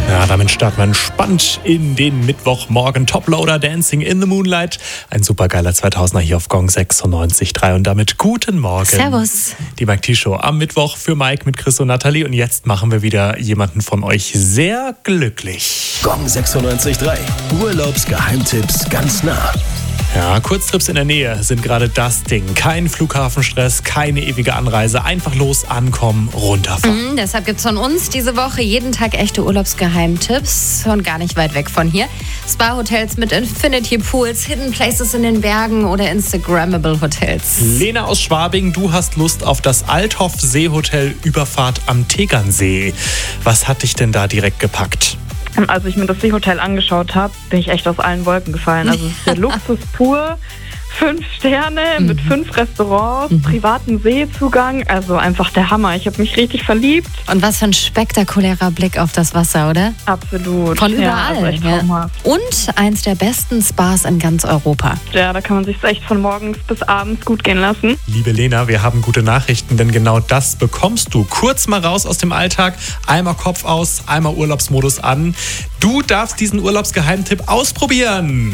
Ja, damit starten wir entspannt in den Mittwochmorgen. Toploader Dancing in the Moonlight. Ein supergeiler 2000er hier auf Gong 96.3 und damit guten Morgen. Servus. Die Mike T Show am Mittwoch für Mike mit Chris und Nathalie. Und jetzt machen wir wieder jemanden von euch sehr glücklich. Gong 96.3. Urlaubsgeheimtipps ganz nah. Ja, Kurztrips in der Nähe sind gerade das Ding. Kein Flughafenstress, keine ewige Anreise. Einfach los, ankommen, runterfahren. Deshalb gibt's von uns diese Woche jeden Tag echte Urlaubsgeheimtipps und gar nicht weit weg von hier. Spa-Hotels mit Infinity Pools, Hidden Places in den Bergen oder Instagrammable Hotels. Lena aus Schwabing, du hast Lust auf das Althoff Seehotel Überfahrt am Tegernsee. Was hat dich denn da direkt gepackt? Als ich mir das Seehotel angeschaut habe, bin ich echt aus allen Wolken gefallen. Also es ist der Luxus pur. 5 Sterne mit 5 Restaurants, privaten Seezugang, also einfach der Hammer. Ich habe mich richtig verliebt. Und was für ein spektakulärer Blick auf das Wasser, oder? Absolut. Von Ja, überall. also echt traumhaft. Und eins der besten Spas in ganz Europa. Ja, da kann man sich echt von morgens bis abends gut gehen lassen. Liebe Lena, wir haben gute Nachrichten, denn genau das bekommst du. Kurz mal raus aus dem Alltag, einmal Kopf aus, einmal Urlaubsmodus an. Du darfst diesen Urlaubsgeheimtipp ausprobieren.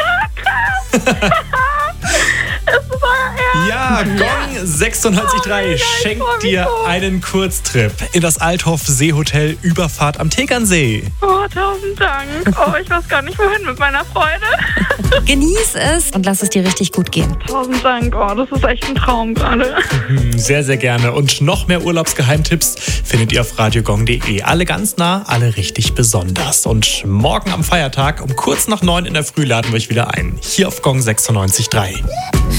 Ja, Gong 96.3 schenkt dir einen Kurztrip in das Althoff Seehotel Überfahrt am Tegernsee. Oh, 1000 Dank. Oh, ich weiß gar nicht, wohin mit meiner Freude. Genieß es und lass es dir richtig gut gehen. 1000 Dank. Oh, das ist echt ein Traum gerade. Sehr, sehr gerne. Und noch mehr Urlaubsgeheimtipps findet ihr auf radiogong.de. Alle ganz nah, alle richtig besonders. Und morgen am Feiertag um kurz nach 9 in der Früh laden wir euch wieder ein. Hier auf Gong 96.3.